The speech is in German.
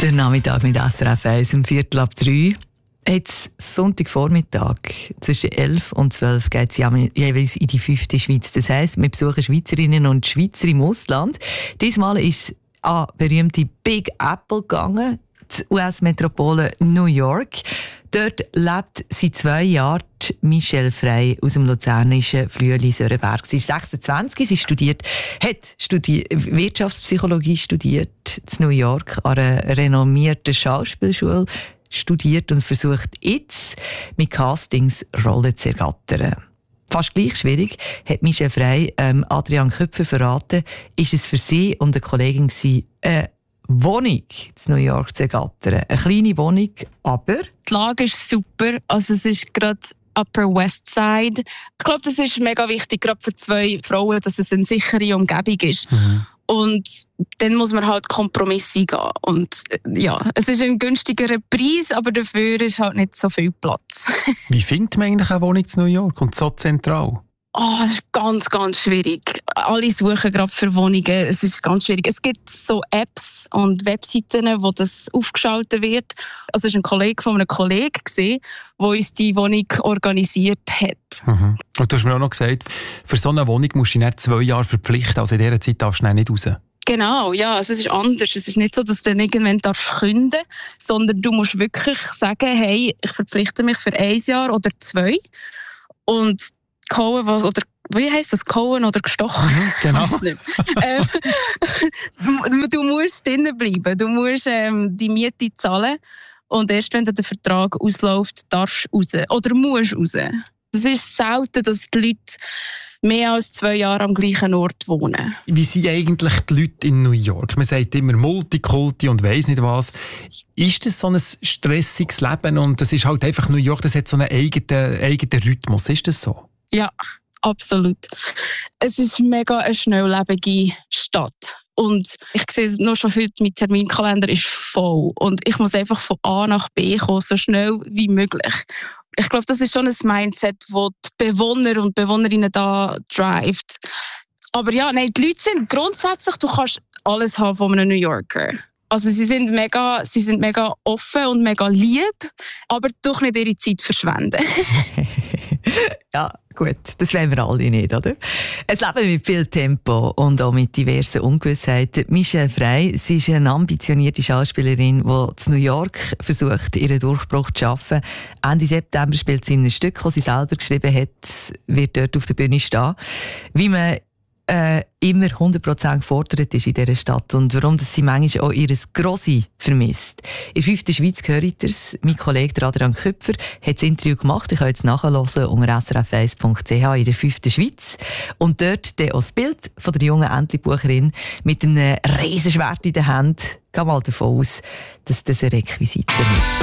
Der Nachmittag mit SRF 1 um 2:45. Jetzt Sonntagvormittag zwischen 11 und 12 geht es jeweils in die 5. Schweiz. Das heisst, wir besuchen Schweizerinnen und Schweizer im Ausland. Diesmal ist es an berühmte Big Apple gegangen, die US-Metropole New York. Dort lebt seit 2 Jahren Michelle Frey aus dem luzernischen Flüeli-Sörenberg. Sie ist 26, sie hat Wirtschaftspsychologie studiert in New York an einer renommierten Schauspielschule, studiert und versucht jetzt mit Castings Rollen zu ergattern. Fast gleich schwierig, hat Michelle Frey Adrian Köpfer verraten, ist es für sie und eine Kollegin eine Wohnung in New York zu ergattern. Eine kleine Wohnung, aber die Lage ist super. Also es ist gerade Upper West Side. Ich glaube, das ist mega wichtig, gerade für 2 Frauen, dass es eine sichere Umgebung ist. Mhm. Und dann muss man halt Kompromisse eingehen. Und ja, es ist ein günstigerer Preis, aber dafür ist halt nicht so viel Platz. Wie findet man eigentlich eine Wohnung in New York und so zentral? Oh, das ist ganz, ganz schwierig. Alle suchen gerade für Wohnungen. Es ist ganz schwierig. Es gibt so Apps und Webseiten, wo das aufgeschaltet wird. Also es war ein Kollege von einem Kollegen, der uns die Wohnung organisiert hat. Mhm. Und du hast mir auch noch gesagt, für so eine Wohnung musst du dich 2 Jahre verpflichten. Also in dieser Zeit darfst du nicht raus. Genau, ja, also es ist anders. Es ist nicht so, dass du dann irgendwann kündigen darfst, sondern du musst wirklich sagen, hey, ich verpflichte mich für 1 Jahr oder 2. Und Cohen, oder wie heisst das? Cohen oder gestochen? Genau. Du musst drinnen bleiben. Du musst die Miete zahlen. Und erst wenn der Vertrag ausläuft, darfst du raus. Oder musst raus. Es ist selten, dass die Leute mehr als 2 Jahre am gleichen Ort wohnen. Wie sind eigentlich die Leute in New York? Man sagt immer Multikulti und weiss nicht was. Ist das so ein stressiges Leben? Und das ist halt einfach New York, das hat so einen eigenen Rhythmus. Ist das so? Ja, absolut. Es ist mega eine schnelllebige Stadt. Und ich sehe es nur schon heute, mein Terminkalender ist voll. Und ich muss einfach von A nach B kommen, so schnell wie möglich. Ich glaube, das ist schon ein Mindset, das die Bewohner und Bewohnerinnen da drivet. Aber ja, nein, die Leute sind grundsätzlich, du kannst alles haben von einem New Yorker. Also sie sind mega offen und mega lieb, aber doch nicht ihre Zeit verschwenden. Ja, gut, das wollen wir alle nicht, oder? Ein Leben mit viel Tempo und auch mit diversen Ungewissheiten. Michelle Frey, sie ist eine ambitionierte Schauspielerin, die in New York versucht, ihren Durchbruch zu schaffen. Ende September spielt sie in einem Stück, das sie selber geschrieben hat, wird dort auf der Bühne stehen. Wie man immer 100% gefordert ist in dieser Stadt und warum dass sie manchmal auch ihr Grossi vermisst. In der 5. Schweiz gehört das. Mein Kollege Adrian Köpfer hat das Interview gemacht. Ich kann jetzt nachhören unter srf1.ch in der 5. Schweiz. Und dort auch das Bild von der jungen Entlebucherin mit einem Riesenschwert in der Hand. Ich gehe mal davon aus, dass das eine Requisite ist.